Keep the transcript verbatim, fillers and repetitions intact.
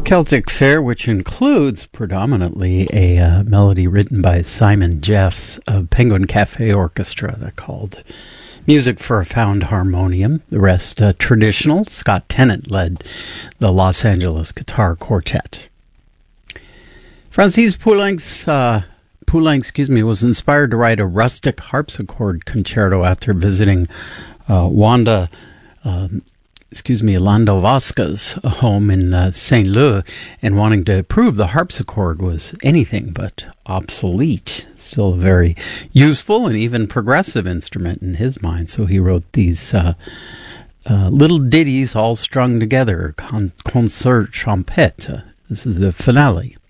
Celtic Fair, which includes predominantly a uh, melody written by Simon Jeffs of Penguin Cafe Orchestra. They're called Music for a Found Harmonium. The rest uh, traditional. Scott Tennant led the Los Angeles Guitar Quartet. Francis Poulenc, uh, Poulenc, excuse me, was inspired to write a rustic harpsichord concerto after visiting uh, Wanda. Um, excuse me, Landowska's home in uh, Saint Leu, and wanting to prove the harpsichord was anything but obsolete. Still a very useful and even progressive instrument in his mind. So he wrote these uh, uh, little ditties all strung together, con- concert champêtre. This is the finale.